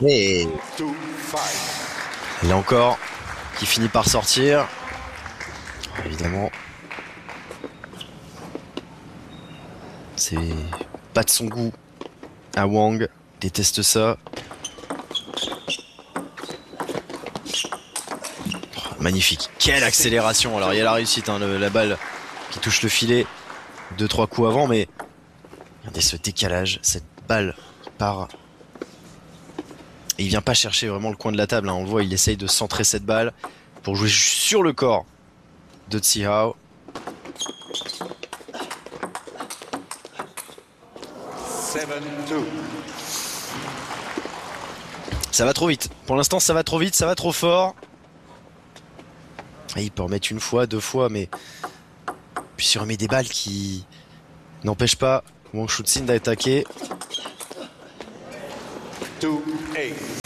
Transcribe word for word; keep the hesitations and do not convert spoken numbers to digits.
Et là encore, qui finit par sortir. Évidemment, c'est pas de son goût à Wang. Déteste ça. Magnifique. Quelle accélération. Alors il y a la réussite, hein, le, la balle qui touche le filet deux trois coups avant, mais regardez ce décalage, cette balle qui part. Et il vient pas chercher vraiment le coin de la table, hein. On le voit, il essaye de centrer cette balle pour jouer sur le corps de Tsi Hao. Ça va trop vite. Pour l'instant, ça va trop vite, ça va trop fort. Et il peut remettre une fois, deux fois, mais puis il remet des balles qui n'empêchent pas Wang Chuzin d'attaquer.